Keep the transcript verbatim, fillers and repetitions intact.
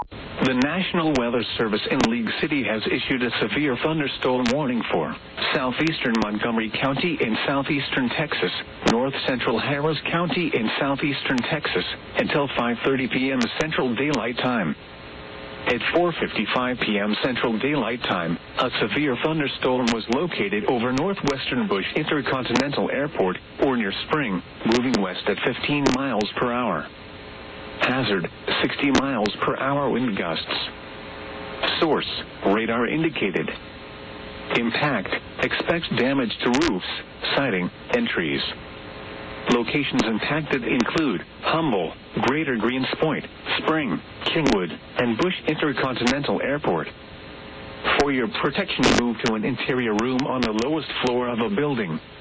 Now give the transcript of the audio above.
The National Weather Service in League City has issued a severe thunderstorm warning for southeastern Montgomery County in southeastern Texas, north central Harris County in southeastern Texas, until five thirty p.m. Central Daylight Time. At four fifty-five p.m. Central Daylight Time, a severe thunderstorm was located over northwestern Bush Intercontinental Airport, or near Spring, moving west at fifteen miles per hour. Hazard, sixty miles per hour wind gusts. Source, radar indicated. Impact, expects damage to roofs, siding, and trees. Locations impacted include Humble, Greater Greens Point, Spring, Kingwood, and Bush Intercontinental Airport. For your protection, move to an interior room on the lowest floor of a building.